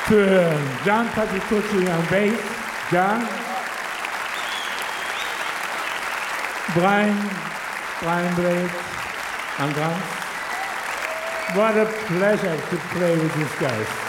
für John Patitucci on bass, John. Brian Blake on drums. What a pleasure to play with these guys.